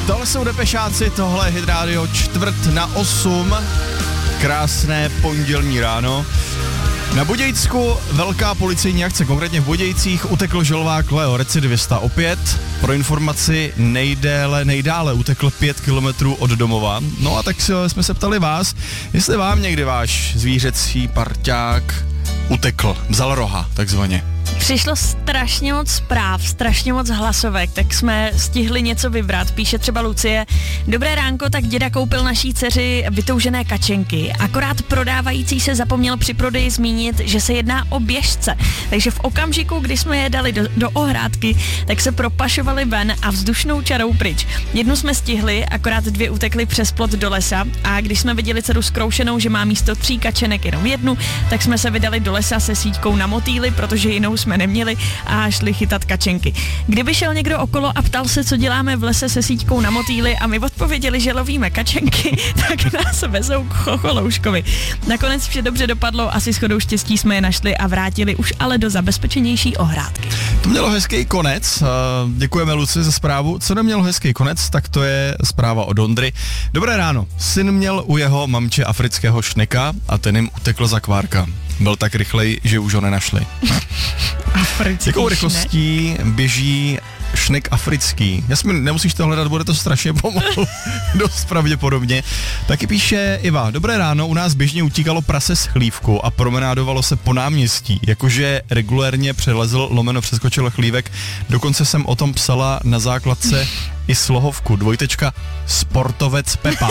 Tohle jsou Depešáci, tohle je Hit Radio 7:45. Krásné pondělní ráno. Na Budějcku velká policejní akce, konkrétně v Budějcích utekl želvák Leo, recidivista opět. Pro informaci nejdále utekl 5 kilometrů od domova. No a tak jsme se ptali vás, jestli vám někdy váš zvířecí parťák utekl, vzal roha, takzvaně. Přišlo strašně moc zpráv, strašně moc hlasovek, tak jsme stihli něco vybrat. Píše třeba Lucie: Dobré ránko, tak děda koupil naší dceři vytoužené kačenky. Akorát prodávající se zapomněl při prodeji zmínit, že se jedná o běžce. Takže v okamžiku, kdy jsme je dali do ohrádky, tak se propašovali ven a vzdušnou čarou pryč. Jednu jsme stihli, akorát 2 utekly přes plot do lesa a když jsme viděli dceru zkroušenou, že má místo 3 kačenek jenom 1, tak jsme se vydali do lesa se síťkou na motýly, protože jinou jsme neměli a šli chytat kačenky. Kdyby šel někdo okolo a ptal se, co děláme v lese se síťkou na motýly a my odpověděli, že lovíme kačenky, tak nás vezou k chocholouškovi. Nakonec vše dobře dopadlo, asi shodou štěstí jsme je našli a vrátili už ale do zabezpečenější ohrádky. To mělo hezký konec, děkujeme Luci za zprávu. Co nemělo hezký konec, tak to je zpráva od Ondry. Dobré ráno, syn měl u jeho mamče afrického šneka a ten jim utekl za kvárka. Byl tak rychlej, že už ho nenašli. Jakou rychlostí běží šnek africký? Jasně, nemusíš to hledat, bude to strašně pomalu. Dost pravděpodobně. Taky píše Iva: Dobré ráno, u nás běžně utíkalo prase z chlívku a promenádovalo se po náměstí. Jakože regulérně přelezl, přeskočil chlívek. Dokonce jsem o tom psala na základce i slohovku. Sportovec Pepa.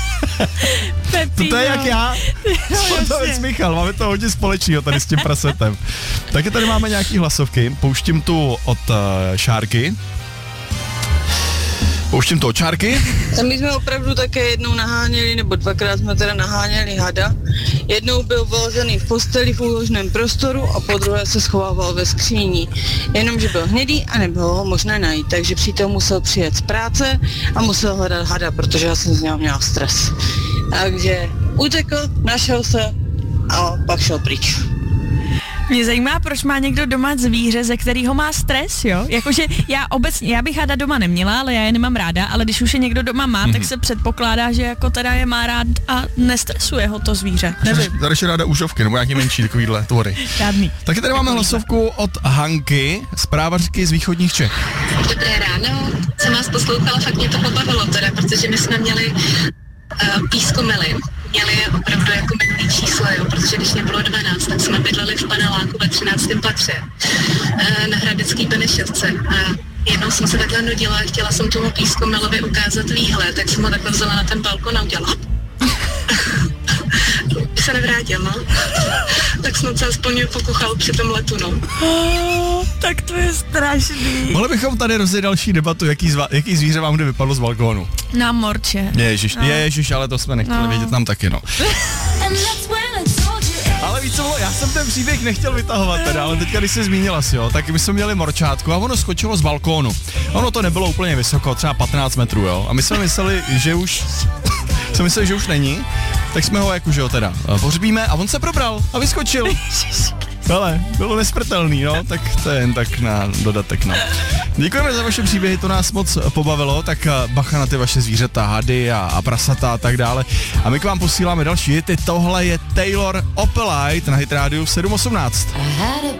To je jak já. Sportovec Michal, máme to hodně společného tady s tím prasetem. Taky tady máme nějaký hlasovky. Pouštím tu od Šárky. My jsme opravdu také jednou naháněli, nebo 2krát jsme teda naháněli hada. Jednou byl vyložený v posteli v úložném prostoru a podruhé se schovával ve skříni. Jenomže byl hnědý a nebylo ho možné najít, takže přítel musel přijet z práce a musel hledat hada, protože já jsem z něho měla stres. Takže utekl, našel se a pak šel pryč. Mě zajímá, proč má někdo doma zvíře, ze kterého má stres, jo? Jakože já bych hada doma neměla, ale já je nemám ráda, ale když už je někdo doma má, tak se předpokládá, že jako teda je má rád a nestresuje ho to zvíře. Nevím. Tady je ráda užovky, nebo nějaký menší takovýhle tvory. Žádný. Taky tady máme hlasovku od Hanky, zprávařky z východních Čech. Dobré ráno, jsem vás poslouchala, fakt mě to pobavilo teda, protože my jsme měli pískomely. Měli je opravdu jako minulý číslo, jo, protože když mě bylo 12, tak jsme bydleli v paneláku ve 13. patře na Hradecký Benešovce. A jednou jsem se takhle nudila a chtěla jsem tomu pískomelovi ukázat výhled, tak jsem ho takhle vzala na ten balkon a udělala. Se nevrátil, no. Tak snad se aspoň pokuchal při tom letu, no. Tak to je strašný. Mohli bychom tady rozjet další debatu, jaký zvíře vám kdy vypadlo z balkónu. Na morče. Ježiš, ale to jsme nechtěli vědět nám taky, no. Ale víš co bylo, já jsem ten příběh nechtěl vytahovat teda, ale teďka, když jsi zmínila si, jo, tak my jsme měli morčátku a ono skočilo z balkónu. Ono to nebylo úplně vysoko, třeba 15 metrů, jo, a my jsme mysleli, že už není, tak jsme ho jakože teda pohřbíme a on se probral a vyskočil. Ale bylo nesmrtelný, no, tak to je jen tak na dodatek, no. Děkujeme za vaše příběhy, to nás moc pobavilo, tak bacha na ty vaše zvířata, hady a prasata a tak dále. A my k vám posíláme další hity, tohle je Taylor Opelite na Hit Radio 7:18.